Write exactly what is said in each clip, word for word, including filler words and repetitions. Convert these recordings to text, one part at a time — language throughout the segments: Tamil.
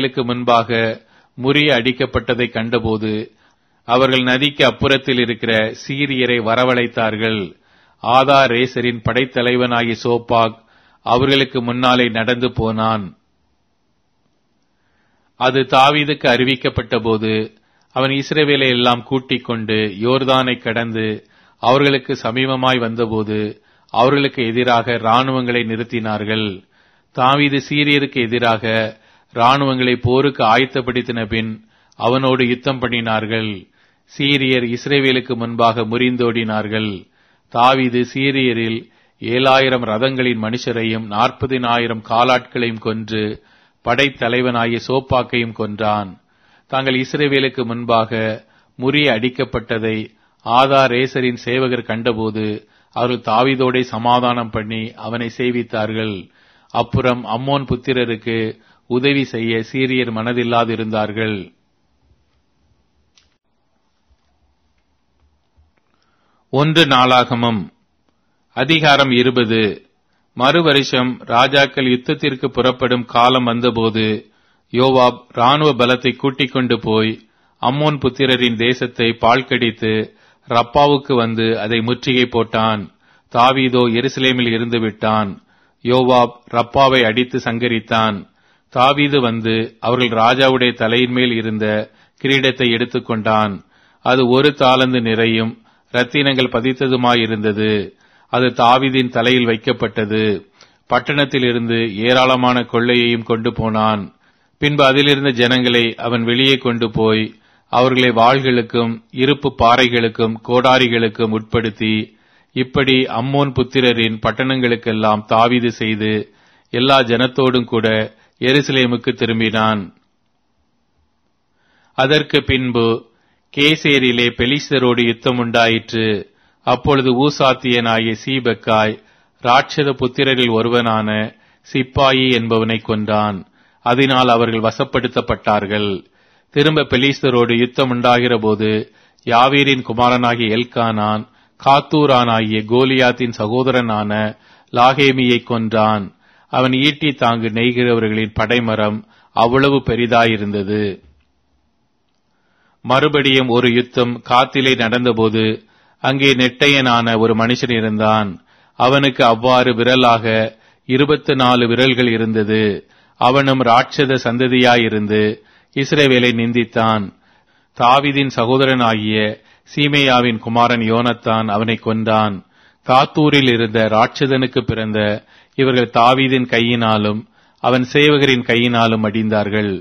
அவைகளுக்கு முன்பாக முறிய அடிக்கப்பட்டதை கண்டபோது அவர்கள் நதிக்கு அப்புறத்தில் இருக்கிற சீரியரை வரவழைத்தார்கள். ஆதாரேசரின் படைத்தலைவனாகிய சோப்பாக் அவர்களுக்கு முன்னாலே நடந்து போனான். அது தாவீதுக்கு அறிவிக்கப்பட்ட போது அவன் இஸ்ரவேலை எல்லாம் கூட்டிக் கொண்டு யோர்தானை கடந்து அவர்களுக்கு சமீபமாய் வந்தபோது அவர்களுக்கு எதிராக இராணுவங்களை நிறுத்தினார்கள். தாவீது சீரியருக்கு எதிராக இராணுவங்களை போருக்கு ஆயத்தப்படுத்தின பின் அவனோடு யுத்தம் பண்ணினார்கள். சீரியர் இஸ்ரவேலுக்கு முன்பாக முறிந்தோடினார்கள். தாவீது சீரியரில் ஏழாயிரம் ரதங்களின் மனுஷரையும் நாற்பதினாயிரம் காலாட்களையும் கொன்று படைத்தலைவனாகிய சோப்பாக்கையும் கொன்றான். தாங்கள் இஸ்ரவேலுக்கு முன்பாக முறிய அடிக்கப்பட்டதை ஆதாரேசரின் சேவகர் கண்டபோது அவர்கள் தாவீதோடே சமாதானம் பண்ணி அவனை சேவித்தார்கள். அப்புறம் அம்மோன் புத்திரருக்கு உதவி செய்ய சீரியர் மனதில்லாதிருந்தார்கள். ஒன்று நாளாகமம் அதிகாரம் இருபது. மறு வருஷம் ராஜாக்கள் யுத்தத்திற்கு புறப்படும் காலம் வந்தபோது யோவாப் இராணுவ பலத்தை கூட்டிக் கொண்டு போய் அம்மோன் புத்திரரின் தேசத்தை பாழ்கடித்து ரப்பாவுக்கு வந்து அதை முற்றுகை போட்டான். தாவீதோ எருசலேமில் இருந்து விட்டான். யோவாப் ரப்பாவை அடித்து சங்கரித்தான். தாவீது வந்து அவர்கள் ராஜாவுடைய தலையின் மேல் இருந்த கிரீடத்தை எடுத்துக்கொண்டான். அது ஒரு தாலந்து நிறையும் ரத்தினங்கள் பதித்ததுமாயிருந்தது. அது தாவீதின் தலையில் வைக்கப்பட்டது. பட்டணத்தில் இருந்து ஏராளமான கொள்ளையையும் கொண்டு போனான். பின்பு அதிலிருந்த ஜனங்களை அவன் வெளியே கொண்டு போய் அவர்களை வாள்களுக்கும் இருப்பு பாறைகளுக்கும் கோடாரிகளுக்கும் உட்படுத்தி இப்படி அம்மோன் புத்திரரின் பட்டணங்களுக்கெல்லாம் தாவீது செய்து எல்லா ஜனத்தோடும் கூட எருசலேமுக்கு திரும்பினான். அதற்கு பின்பு கேசேரிலே பெலிஸ்தரோடு யுத்தம் உண்டாயிற்று. அப்பொழுது ஊசாத்தியனாகிய சீபக்காய் ராட்சத புத்திரரில் ஒருவனான சிப்பாயி என்பவனை கொன்றான். அதனால் அவர்கள் வசப்படுத்தப்பட்டார்கள். திரும்ப பெலிஸ்தரோடு யுத்தம் உண்டாகிற போது யாவீரின் குமாரனாகிய எல்கானான் காத்தூரானாகிய கோலியாத்தின் சகோதரனான லாகேமியை கொன்றான். அவன் ஈட்டி தாங்கு நெய்கிறவர்களின் படைமரம் அவ்வளவு பெரிதாயிருந்தது. மறுபடியும் ஒரு யுத்தம் காத்திலே நடந்தபோது அங்கே நெட்டையனான ஒரு மனுஷன் இருந்தான். அவனுக்கு அவ்வாறு விரலாக இருபத்து நாலு விரல்கள் இருந்தது. அவனும் ராட்சத சந்ததியாயிருந்து இஸ்ரவேலை நிந்தித்தான். தாவீதின் சகோதரனாகிய சீமேயாவின் குமாரன் யோனத்தான் அவனை கொன்றான். காத்தூரில் இருந்த ராட்சதனுக்கு பிறந்த இவர்கள் தாவீதின் கையினாலும் அவன் சேவகரின் கையினாலும் அடிந்தார்கள்.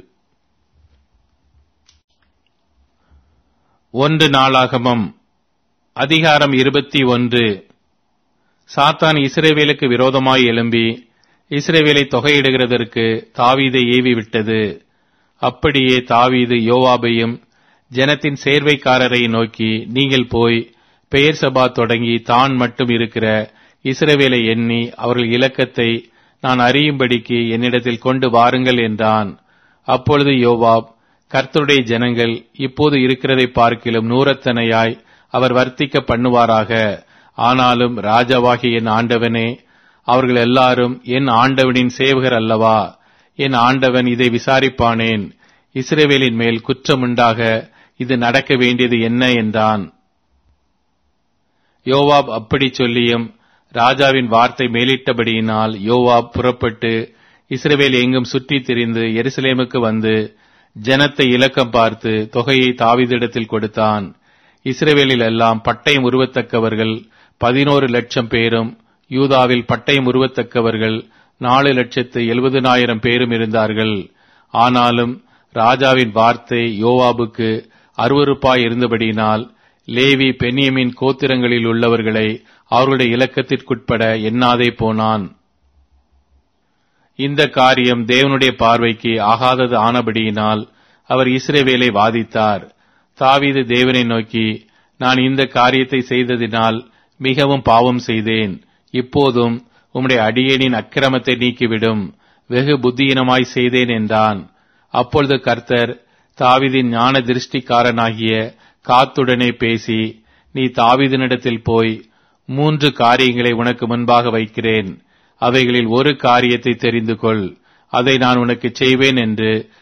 ஒன்று நாளாகமம் அதிகாரம் இருபத்தி ஒன்று. சாத்தான் இஸ்ரவேலுக்கு விரோதமாய் எழும்பி இஸ்ரவேலை தொகையிடுகிறதற்கு தாவீதை ஏவி விட்டது. அப்படியே தாவீது யோவாபையும் ஜனத்தின் சேர்வைக்காரரை நோக்கி, நீங்கள் போய் பெயர்சபா தொடங்கி தான் மட்டும் இருக்கிற இஸ்ரவேலை எண்ணி அவர்கள் இலக்கத்தை நான் அறியும்படிக்கு என்னிடத்தில் கொண்டு வாருங்கள் என்றான். அப்பொழுது யோவாப், கர்த்தருடைய ஜனங்கள் இப்போது இருக்கிறதை பார்க்கிலும் நூறத்தனையாய் அவர் வர்த்திக்க பண்ணுவாராக. ஆனாலும் ராஜாவாகிய என் ஆண்டவனே, அவர்கள் எல்லாரும் என் ஆண்டவனின் சேவகர் அல்லவா? என் ஆண்டவன் இதை விசாரிப்பானேன்? இஸ்ரவேலின் மேல் குற்றமுண்டாக இது நடக்க வேண்டியது என்ன என்றான். யோவாப் அப்படி சொல்லியும் ராஜாவின் வார்த்தை மேலிட்டபடியினால் யோவாப் புறப்பட்டு இஸ்ரவேல் எங்கும் சுற்றித் திரிந்து எருசலேமுக்கு வந்து ஜனத்தை இலக்கம் பார்த்து தொகையை தாவீதிடத்தில் கொடுத்தான். இஸ்ரவேலில் எல்லாம் பட்டயம் உருவத்தக்கவர்கள் பதினோரு லட்சம் பேரும், யூதாவில் பட்டயம் உருவத்தக்கவர்கள் நாலு லட்சத்து எழுபதுனாயிரம் பேரும் இருந்தார்கள். ஆனாலும் ராஜாவின் வார்த்தை யோவாபுக்கு அருவருப்பாய் இருந்தபடியினால் லேவி பென்யமீன் கோத்திரங்களில் உள்ளவர்களை அவர்களுடைய இலக்கத்திற்குட்பட எண்ணாதே போனான். இந்த காரியம் தேவனுடைய பார்வைக்கு ஆகாதது ஆனபடியினால் அவர் இஸ்ரவேலை வாதித்தார். தாவீது தேவனை நோக்கி, நான் இந்த காரியத்தை செய்ததினால் மிகவும் பாவம் செய்தேன். இப்போதும் உம்முடைய அடியேனின் அக்கிரமத்தை நீக்கிவிடும். வெகு புத்தியினமாய் செய்தேன் என்றான். அப்பொழுது கர்த்தர் தாவீதின் ஞான திருஷ்டிக்காரனாகிய காத்துடனே பேசி, நீ தாவீதினிடத்தில் போய், மூன்று காரியங்களை உனக்கு முன்பாக வைக்கிறேன். அவைகளில் ஒரு காரியத்தை தெரிந்து கொள். அதை நான் உனக்கு செய்வேன் என்று